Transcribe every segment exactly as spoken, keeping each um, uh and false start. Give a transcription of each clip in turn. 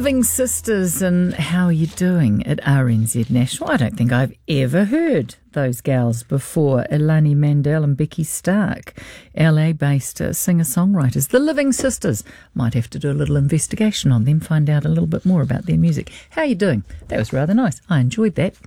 Living Sisters, and how are you doing at R N Z National? I don't think I've ever heard those gals before. Elani Mandel and Becky Stark, L A-based uh, singer-songwriters. The Living Sisters. Might have to do a little investigation on them, find out a little bit more about their music. How are you doing? That was rather nice. I enjoyed that.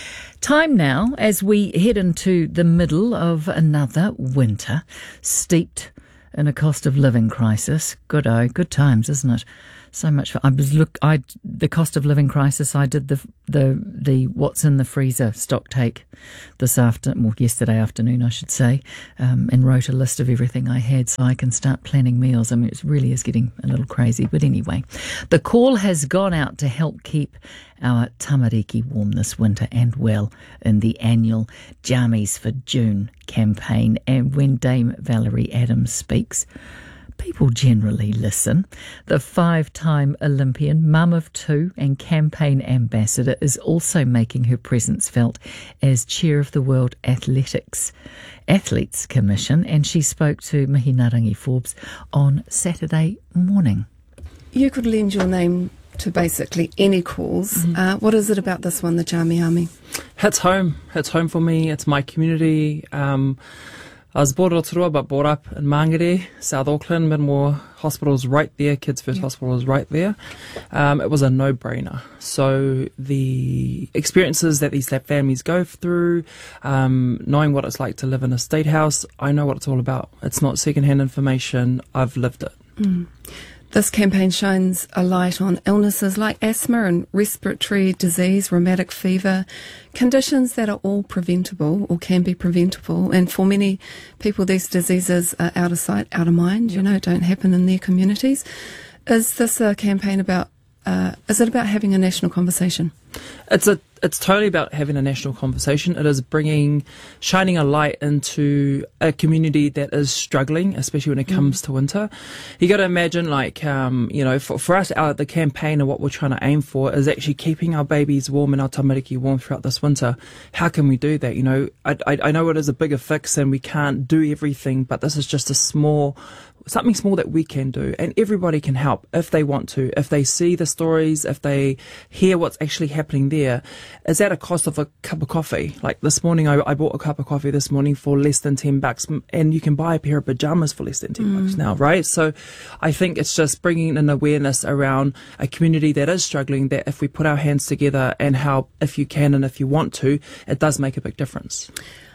Time now as we head into the middle of another winter, steeped in a cost of living crisis. Good oh, good times, isn't it? So much fun. I was look. I the cost of living crisis. I did the the the what's in the freezer stock take this afternoon, well, yesterday afternoon, I should say, um, and wrote a list of everything I had so I can start planning meals. I mean, it really is getting a little crazy, but anyway, the call has gone out to help keep our tamariki warm this winter and well in the annual Jammies for June campaign. And when Dame Valerie Adams speaks, people generally listen. The five-time Olympian, mum of two and campaign ambassador, is also making her presence felt as chair of the World Athletics Athletes Commission, and she spoke to Mahinarangi Forbes on Saturday morning. You could lend your name to basically any cause. Mm-hmm. Uh, what is it about this one, the Jammy Army? Hits home. Hits home for me. It's my community. Um, I was born in Rotorua, but brought up in Mangere, South Auckland. Midmore Hospital's right there. Kids First yeah. Hospital is right there. Um, it was a no-brainer. So the experiences that these families go through, um, knowing what it's like to live in a state house, I know what it's all about. It's not second-hand information. I've lived it. Mm. This campaign shines a light on illnesses like asthma and respiratory disease, rheumatic fever, conditions that are all preventable or can be preventable. And for many people, these diseases are out of sight, out of mind, yep. you know, don't happen in their communities. Is this a campaign about, uh, is it about having a national conversation? It's a It's totally about having a national conversation. It is bringing, shining a light into a community that is struggling, especially when it comes mm. to winter. You got to imagine, like, um, you know, for, for us, our, the campaign and what we're trying to aim for is actually keeping our babies warm and our tamariki warm throughout this winter. How can we do that? You know, I, I, I know it is a bigger fix and we can't do everything, but this is just a small, something small that we can do, and everybody can help if they want to, if they see the stories, if they hear what's actually happening there. Is at a cost of a cup of coffee. Like this morning, I, I bought a cup of coffee this morning for less than ten bucks, and you can buy a pair of pajamas for less than ten mm. bucks now, right? So I think it's just bringing an awareness around a community that is struggling, that if we put our hands together and help, if you can and if you want to, it does make a big difference.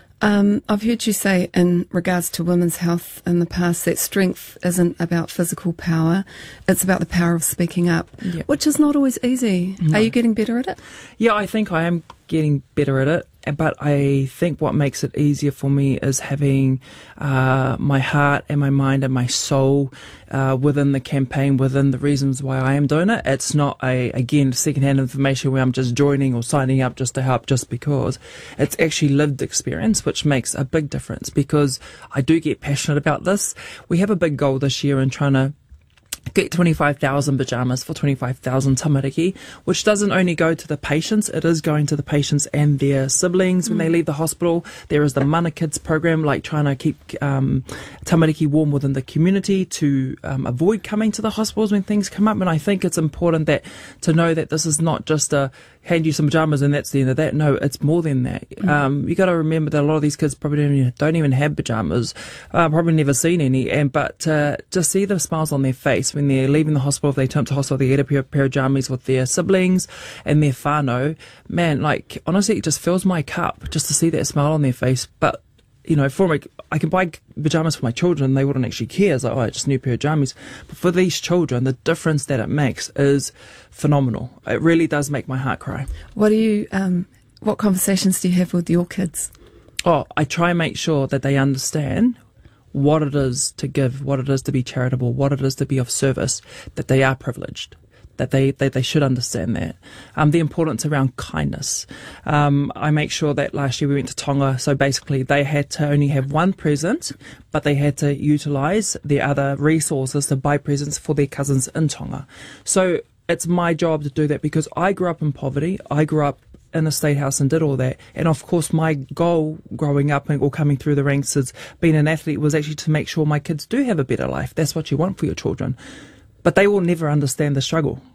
Um, I've heard you say in regards to women's health in the past that strength isn't about physical power, it's about the power of speaking up, yep. which is not always easy. No. Are you getting better at it? Yeah, I think I am getting better at it. But I think what makes it easier for me is having uh, my heart and my mind and my soul uh, within the campaign, within the reasons why I am doing it. It's not, a again, second-hand information where I'm just joining or signing up just to help just because. It's actually lived experience, which makes a big difference because I do get passionate about this. We have a big goal this year in trying to get twenty-five thousand pajamas for twenty-five thousand tamariki, which doesn't only go to the patients, it is going to the patients and their siblings when mm. they leave the hospital. There is the Mana Kids program, like trying to keep um, tamariki warm within the community to um, avoid coming to the hospitals when things come up. And I think it's important that to know that this is not just a hand you some pajamas and that's the end of that. No, it's more than that. Mm. Um, you got to remember that a lot of these kids probably don't even, don't even have pajamas, uh, probably never seen any, and but uh, just see the smiles on their face when they're leaving the hospital. If they turn to hospital, they get a pair, pair of jammies with their siblings and their whānau. Man, like, honestly, it just fills my cup just to see that smile on their face. But, you know, for me, I can buy pajamas for my children, they wouldn't actually care. It's like, oh, just a new pair of jammies. But for these children, the difference that it makes is phenomenal. It really does make my heart cry. What do you, um, what conversations do you have with your kids? Oh, I try and make sure that they understand what it is to give, what it is to be charitable, what it is to be of service, that they are privileged, that they, they, they should understand that. Um, the importance around kindness. Um, I make sure that last year we went to Tonga, so basically they had to only have one present, but they had to utilise their other resources to buy presents for their cousins in Tonga. So it's my job to do that because I grew up in poverty, I grew up in a state house and did all that. And of course my goal growing up or coming through the ranks as being an athlete was actually to make sure my kids do have a better life. That's what you want for your children. But they will never understand the struggle.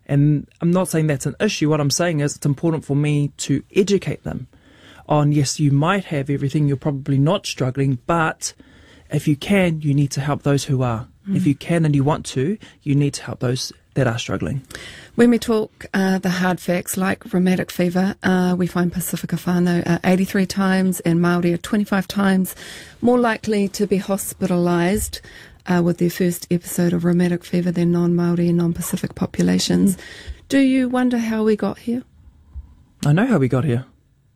And I'm not saying that's an issue. What I'm saying is it's important for me to educate them on, yes, you might have everything, you're probably not struggling, but if you can, you need to help those who are. Mm. If you can and you want to, you need to help those that are struggling. When we talk uh, the hard facts like rheumatic fever, uh, we find Pacifica whānau are eighty-three times and Māori are twenty-five times more likely to be hospitalised uh, with their first episode of rheumatic fever than non-Māori and non-Pacific populations. Mm. Do you wonder how we got here? I know how we got here.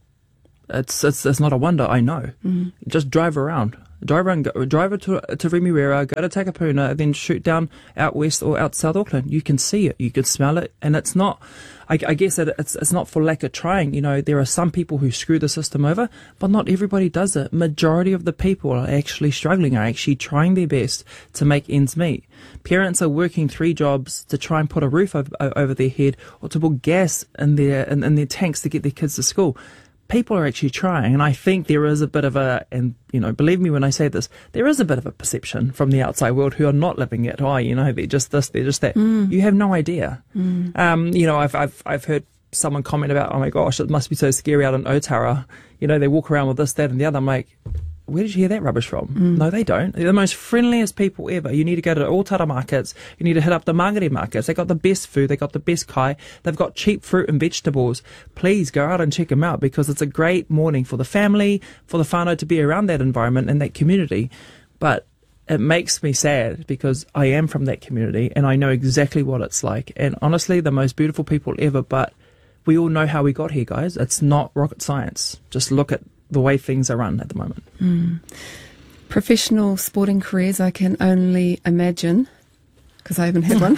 It's it's, it's not a wonder, I know. Mm. Just drive around. Drive around, go, drive to, to Remuera, go to Takapuna, then shoot down out west or out South Auckland. You can see it, you can smell it, and it's not, I, I guess it, it's it's not for lack of trying. You know, there are some people who screw the system over, but not everybody does it. Majority of the people are actually struggling, are actually trying their best to make ends meet. Parents are working three jobs to try and put a roof over, over their head or to put gas in their, in, in their tanks to get their kids to school. People are actually trying, and I think there is a bit of a, and you know, believe me when I say this, there is a bit of a perception from the outside world who are not living it. Oh, you know, they're just this, they're just that. Mm. You have no idea. Mm. Um, you know, I've I've I've heard someone comment about, oh my gosh, it must be so scary out in Otara. You know, they walk around with this, that, and the other. I'm like, where did you hear that rubbish from? Mm. No, they don't. They're the most friendliest people ever. You need to go to all Tara markets. You need to hit up the Māngere markets. They got the best food. They got the best kai. They've got cheap fruit and vegetables. Please go out and check them out because it's a great morning for the family, for the whānau to be around that environment and that community. But it makes me sad because I am from that community and I know exactly what it's like. And honestly, the most beautiful people ever, but we all know how we got here, guys. It's not rocket science. Just look at the way things are run at the moment. Mm. Professional sporting careers, I can only imagine, because I haven't had one,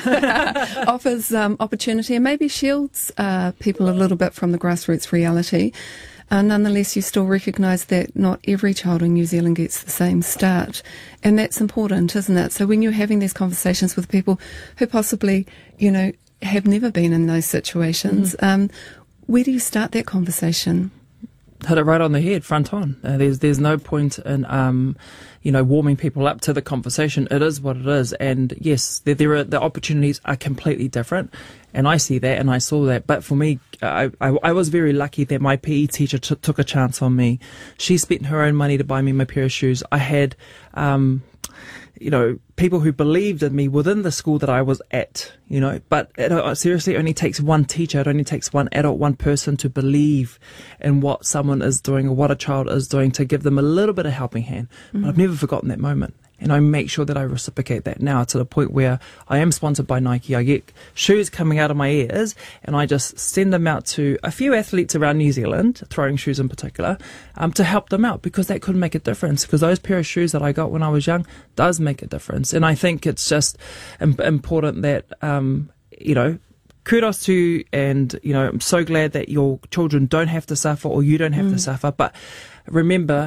offers um, opportunity and maybe shields uh, people a little bit from the grassroots reality. Uh, nonetheless, you still recognise that not every child in New Zealand gets the same start. And that's important, isn't it? So when you're having these conversations with people who possibly, you know, have never been in those situations, mm. um, where do you start that conversation? Hit it right on the head, front on. Uh, there's there's no point in um, you know, warming people up to the conversation. It is what it is, and yes, there, there are the opportunities are completely different, and I see that and I saw that. But for me, I I, I was very lucky that my P E teacher t- took a chance on me. She spent her own money to buy me my pair of shoes. I had um, you know, people who believed in me within the school that I was at, you know, but it uh, seriously only takes one teacher, it only takes one adult, one person to believe in what someone is doing or what a child is doing to give them a little bit of helping hand. Mm. But I've never forgotten that moment. And I make sure that I reciprocate that now to the point where I am sponsored by Nike. I get shoes coming out of my ears and I just send them out to a few athletes around New Zealand, throwing shoes in particular, um, to help them out because that could make a difference. Because those pair of shoes that I got when I was young does make a difference. And I think it's just im- important that, um, you know, kudos to you, and, you know, I'm so glad that your children don't have to suffer or you don't have mm. to suffer. But remember,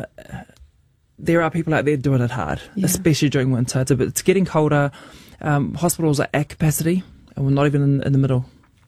there are people out there doing it hard, yeah. especially during winter. It's, a bit, it's getting colder. Um, hospitals are at capacity, and we're not even in, in the middle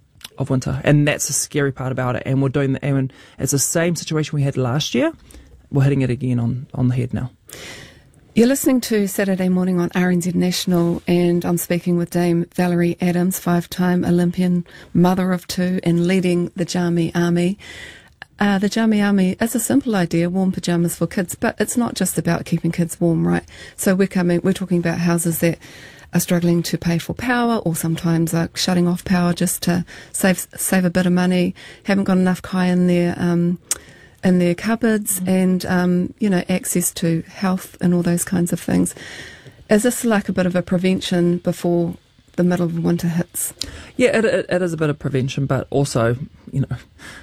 of winter. And that's the scary part about it. And we're doing the, and it's the same situation we had last year. We're hitting it again on, on the head now. You're listening to Saturday Morning on R N Z National, and I'm speaking with Dame Valerie Adams, five-time Olympian, mother of two, and leading the Jami Army. Uh, the Jami Army is a simple idea, warm pyjamas for kids, but it's not just about keeping kids warm, right? So we're coming, we're talking about houses that are struggling to pay for power, or sometimes are shutting off power just to save save a bit of money, haven't got enough kai in their um, in their cupboards, mm-hmm. and um, you know, access to health and all those kinds of things. Is this like a bit of a prevention before the middle of winter hits? Yeah, it, it, it is a bit of prevention, but also, you know,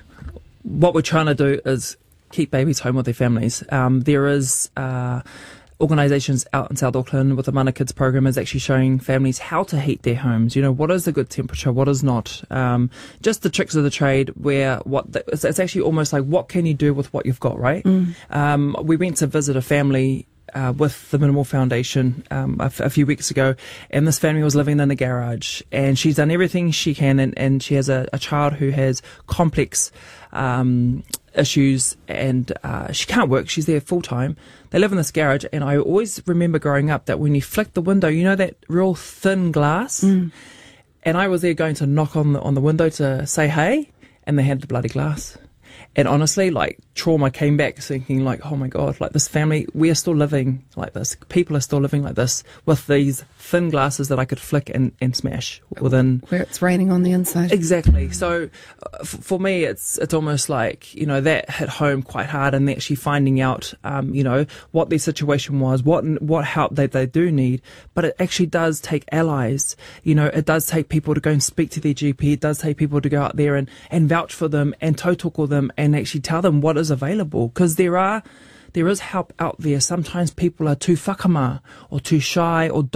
what we're trying to do is keep babies home with their families. Um, there is uh, organisations out in South Auckland with the Mana Kids program is actually showing families how to heat their homes. You know, what is a good temperature, what is not. Um, just the tricks of the trade where what the, it's, it's actually almost like what can you do with what you've got, right? Mm. Um, we went to visit a family Uh, with the Minimal Foundation um, a, f- a few weeks ago, and this family was living in the garage, and she's done everything she can, and, and she has a, a child who has complex um, issues, and uh, she can't work. She's there full time. They live in this garage, and I always remember growing up that when you flick the window, you know that real thin glass? Mm. And I was there going to knock on the, on the window to say hey, and they had the bloody glass. And honestly, like, trauma came back thinking, like, oh my God, like, this family, we are still living like this. People are still living like this with these thin glasses that I could flick and, and smash within. Where it's raining on the inside. Exactly. So uh, f- for me, it's it's almost like, you know, that hit home quite hard, and actually finding out, um, you know, what their situation was, what what help they, they do need. But it actually does take allies. You know, it does take people to go and speak to their G P. It does take people to go out there and, and vouch for them and tautoko them and actually tell them what is available. Because there are, there is help out there. Sometimes people are too whakama or too shy or